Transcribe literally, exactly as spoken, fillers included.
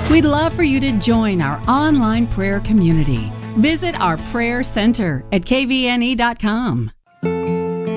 We'd love for you to join our online prayer community. Visit our prayer center at k v n e dot com.